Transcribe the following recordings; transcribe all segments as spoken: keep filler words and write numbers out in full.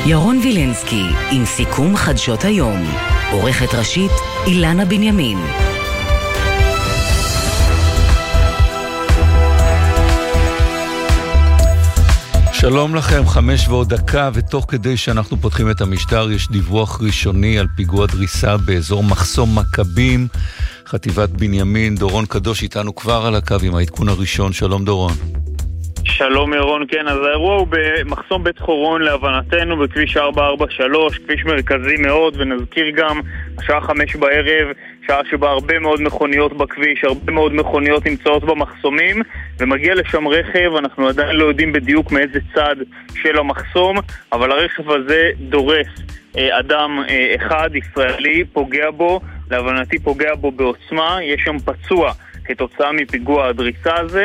ירון וילנסקי עם סיכום חדשות היום. עורכת ראשית אילנה בנימין. שלום לכם, חמש ועוד דקה, ותוך כדי שאנחנו פותחים את המשדר יש דיווח ראשוני על פיגוע דריסה באזור מחסום מכבים, חטיבת בנימין. דורון קדוש איתנו כבר על הקו עם העדכון הראשון. שלום דורון. שלום ירון, כן, אז האירוע הוא במחסום בית חורון להבנתנו בכביש ארבע ארבע שלוש, כביש מרכזי מאוד, ונזכיר גם השעה חמש בערב, שעה שבה הרבה מאוד מכוניות בכביש, הרבה מאוד מכוניות נמצאות במחסומים, ומגיע לשם רכב, אנחנו עדיין לא יודעים בדיוק מאיזה צד של המחסום, אבל הרכב הזה דורס אדם אחד, ישראלי, פוגע בו, להבנתי פוגע בו בעוצמה, יש שם פצוע כתוצאה מפיגוע הדריסה הזה,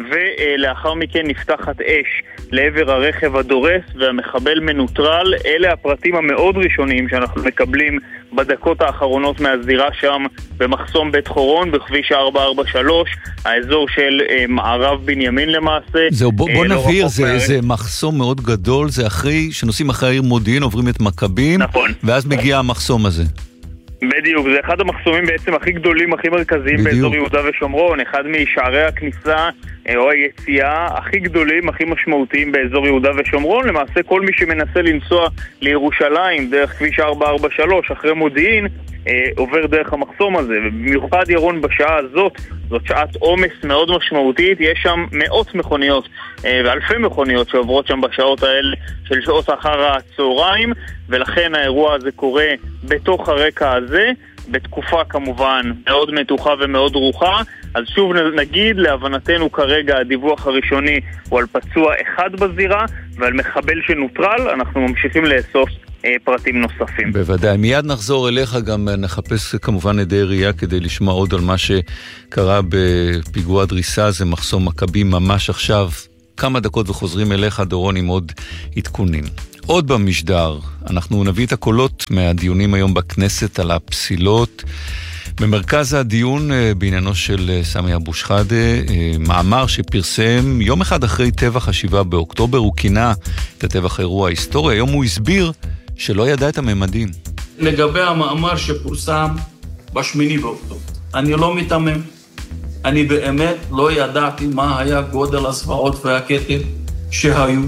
ולאחר מכן נפתחת אש לעבר הרכב הדורס והמחבל מנוטרל. אלה הפרטים המאוד ראשוניים שאנחנו מקבלים בדקות האחרונות מהזירה שם במחסום בית חורון בכביש ארבע ארבע שלוש, האזור של אה, מערב בנימין למעשה. זהו, בוא, בוא אה, נבהיר, לא זה, מהר... זה מחסום מאוד גדול, זה אחרי שנוסעים אחרי העיר מודיעין, עוברים את מכבים, נכון. ואז מגיע המחסום הזה. בדיוק, זה אחד המחסומים בעצם הכי גדולים, הכי מרכזיים בדיוק. באזור יהודה ושומרון, אחד משערי הכניסה או היציאה הכי גדולים, הכי משמעותיים באזור יהודה ושומרון. למעשה כל מי שמנסה לנסוע לירושלים דרך כביש ארבע ארבע שלוש אחרי מודיעין אה, עובר דרך המחסום הזה, ובמיוחד ירון בשעה הזאת, זאת שעת עומס מאוד משמעותית, יש שם מאות מכוניות אה, ואלפי מכוניות שעוברות שם בשעות האלה של שעות אחר הצהריים, ולכן האירוע הזה קורה בתוך הרקע הזה, בתקופה כמובן מאוד מתוחה ומאוד רוחה. אז שוב נגיד, להבנתנו כרגע הדיווח הראשוני הוא על פצוע אחד בזירה ועל מחבל שנוטרל. אנחנו ממשיכים לאסוף אה, פרטים נוספים. בוודאי, מיד נחזור אליך, גם נחפש כמובן עדי ראייה כדי לשמוע עוד על מה שקרה בפיגוע דריסה, זה מחסום מכבים ממש עכשיו. כמה דקות וחוזרים אליך דורון עם עוד עדכונים. עוד במשדר, אנחנו נביא את הקולות מהדיונים היום בכנסת על הפסילות. במרכז הדיון בעניינו של סמי אבו שחאדה, מאמר שפרסם יום אחד אחרי טבח השבעה באוקטובר, הוא כינה את הטבח האירוע ההיסטורי. היום הוא הסביר שלא ידע את הממדים. לגבי המאמר שפורסם בשמיני באוקטובר, אני לא מתאמם. אני באמת לא ידעתי מה היה גודל הזוועות והקטל שהיו,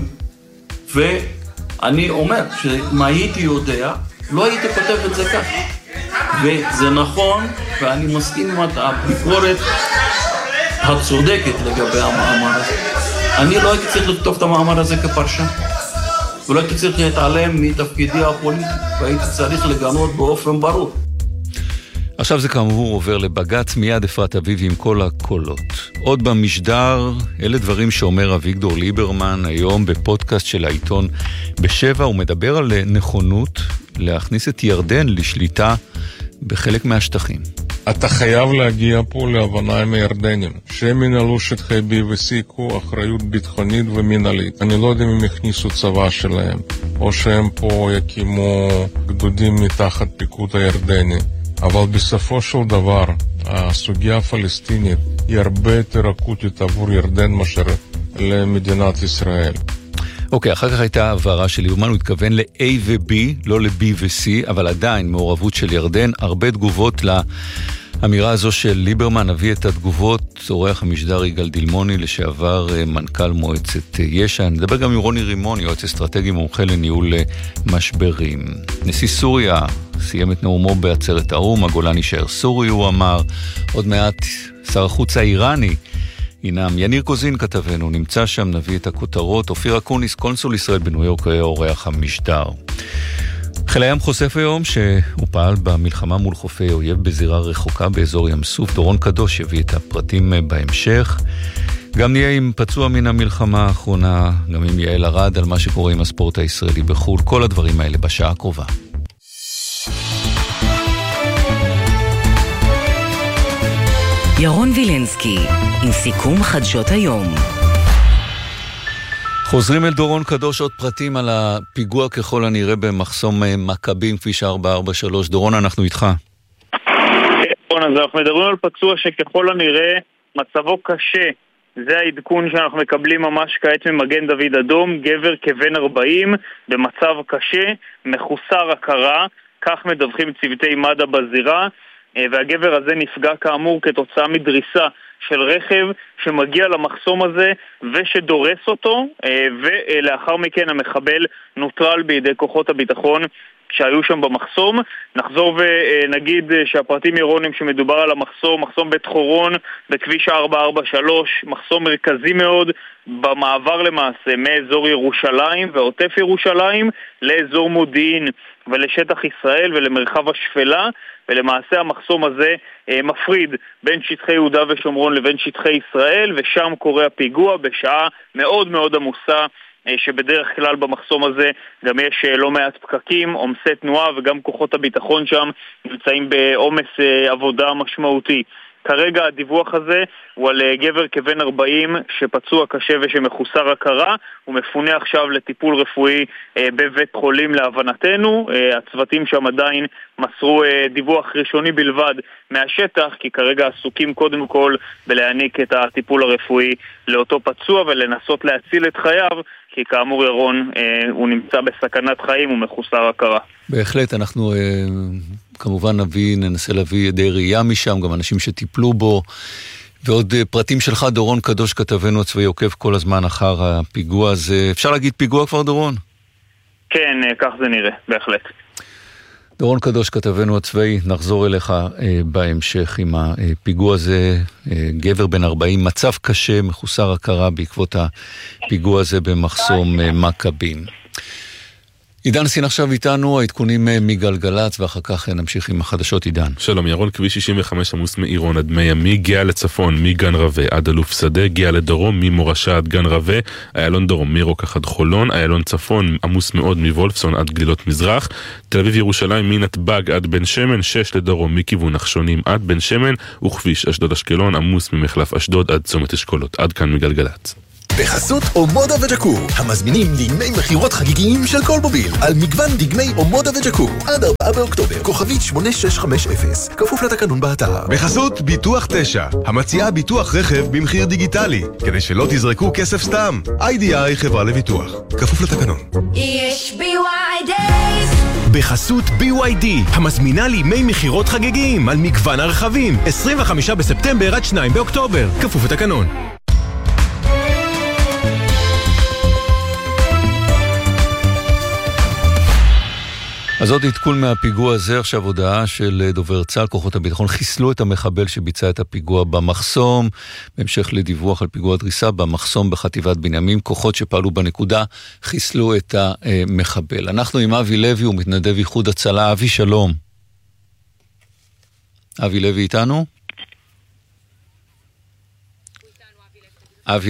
ואני אומר שמה הייתי יודע, לא הייתי כותב את זה כך. וזה נכון, ואני מסכים עם הביקורת הצודקת לגבי המאמר הזה. אני לא הייתי צריך לכתוב את המאמר הזה כפרשן, ולא הייתי צריך להתעלם מתפקידי הפוליטי, והייתי צריך לגנות באופן ברור. עכשיו זה כאמור עובר לבגץ, מיד אפרת אביבי עם כל הקולות. עוד במשדר, אלה דברים שאומר אביגדור ליברמן היום בפודקאסט של העיתון בשבע, הוא מדבר על נכונות להכניס את ירדן לשליטה בחלק מהשטחים. אתה חייב להגיע פה להבנה עם הירדנים, שהם ינהלו שטחי בי וסייקו אחריות ביטחונית ומנהלית. אני לא יודע אם הם הכניסו צבא שלהם, או שהם פה יקימו גדודים מתחת פיקוד הירדני. אבל בסופו של דבר, הסוגיה הפלסטינית היא הרבה יותר אקוטית עבור ירדן מאשר למדינת ישראל. אוקיי, אחר כך הייתה העברה של ליברמן, הוא התכוון ל-A ו-B, לא ל-B ו-C, אבל עדיין מעורבות של ירדן, הרבה תגובות לאמירה הזו של ליברמן. נביא את התגובות, עורך המשדר יגאל דילמוני, לשעבר מנכ"ל מועצת יש"ע. נדבר גם עם רוני רימון, יועץ אסטרטגי מומחה לניהול משברים. נשיא סוריה סיים את נאומו בעצרת האו"ם, הגולן יישאר סורי, הוא אמר. עוד מעט שר החוץ האיראני ינאם. יניר קוזין כתבנו, נמצא שם, נביא את הכותרות. אופיר אקוניס, קונסול ישראל בניו יורק, היה אורח המשדר. חיל הים חושף היום שהוא פעל במלחמה מול חופי אויב בזירה רחוקה באזור ים סוף. דורון קדוש יביא את הפרטים בהמשך. גם נהיה עם פצוע מן המלחמה האחרונה, גם עם יעל ארד על מה שקורה עם הספורט הישראלי בחול. כל הדברים האלה בשעה הקרובה. ירון וילנסקי עם סיכום חדשות היום. חוזרים אל דורון קדוש, עוד פרטים על הפיגוע ככל הנראה במחסום מכבים כביש ארבע ארבע שלוש. דורון, אנחנו איתך. אז אנחנו מדברים על פצוע שככל הנראה מצבו קשה זה העדכון שאנחנו מקבלים ממש כעת ממגן דוד אדום, גבר כבן ארבעים, במצב קשה, מחוסר הכרה, כך מדווחים צוותי מד"א בזירה, והגבר הזה נפגע כאמור כתוצאה מדריסה של רכב שמגיע למחסום הזה ושדורס אותו, ולאחר מכן המחבל נוטרל בידי כוחות הביטחון שהיו שם במחסום. נחזור ונגיד שהפרטים ירונים שמדובר על המחסום, מחסום בית חורון בכביש ארבע ארבע שלוש, מחסום מרכזי מאוד במעבר למעשה מאזור ירושלים ועוטף ירושלים לאזור מודיעין ולשטח ישראל ולמרחב השפלה, ולמעשה המחסום הזה אה, מפריד בין שטחי יהודה ושומרון לבין שטחי ישראל, ושם קורה הפיגוע בשעה מאוד מאוד עמוסה, אה, שבדרך כלל במחסום הזה גם יש אה, לא מעט פקקים, עומסי תנועה, וגם כוחות הביטחון שם נמצאים בעומס אה, עבודה משמעותי. כרגע הדיווח הזה הוא על גבר כבן ארבעים שפצוע קשה ושמחוסר הכרה, הוא מפונה עכשיו לטיפול רפואי בבית חולים להבנתנו. הצוותים שם עדיין מסרו דיווח ראשוני בלבד מהשטח, כי כרגע עסוקים קודם כל בלהעניק את הטיפול הרפואי לאותו פצוע ולנסות להציל את חייו, כי כאמור ירון הוא נמצא בסכנת חיים ומחוסר הכרה. בהחלט, אנחנו כמובן נביא, ננסה להביא ידי ראייה משם, גם אנשים שטיפלו בו, ועוד פרטים שלך, דורון קדוש, כתבנו הצבאי, עוקב כל הזמן אחר הפיגוע הזה. אפשר להגיד פיגוע כבר, דורון? כן, כך זה נראה, בהחלט. דורון קדוש, כתבנו הצבאי, נחזור אליך אה, בהמשך עם הפיגוע הזה. אה, גבר בן ארבעים, מצב קשה, מחוסר הכרה בעקבות הפיגוע הזה במחסום אה, מכבים. עידן סין עכשיו איתנו, העדכונים מגלגלץ, ואחר כך נמשיך עם החדשות. עידן. שלום, ירון, כביש שישים וחמש עמוס מעירון עד מימי, הגיע לצפון מגן רווה עד אלוף שדה, הגיע לדרום ממורשה עד גן רווה, איילון דרום מרוקח עד חולון, איילון צפון עמוס מאוד מוולפסון עד גלילות מזרח, תל אביב ירושלים מנתב"ג עד בן שמן, שש לדרום מכיוון נחשונים עד בן שמן, וכביש אשדוד אשקלון עמוס ממחלף אשדוד עד צומת אשכולות. עד כאן מגלגלץ. בחסות אומודה וג'קור, המזמינים דגמי מחירות חגיגיים של כל מוביל, על מגוון דגמי אומודה וג'קור, עד ארבעה באוקטובר, כוכבית שמונה שש חמש אפס, כפוף לתקנון באתר. בחסות ביטוח תשע, המציעה ביטוח רכב במחיר דיגיטלי, כדי שלא תזרקו כסף סתם. איי די איי חברה לביטוח, כפוף לתקנון. יש בי וואי דייז. בחסות בי וואי די, המזמינה לימי מחירות חגיגיים על מגוון הרכבים, עשרים וחמישה בספטמבר עד שניים באוקטובר, כפוף לתקנון. אז עוד עדכון מהפיגוע הזה, עכשיו הודעה של דובר צה"ל, כוחות הביטחון חיסלו את המחבל שביצע את הפיגוע במחסום, בהמשך לדיווח על פיגוע דריסה במחסום בחטיבת בנימין, כוחות שפעלו בנקודה חיסלו את המחבל. אנחנו עם אבי לוי, הוא מתנדב איחוד הצלה. אבי, שלום. אבי לוי איתנו? אבי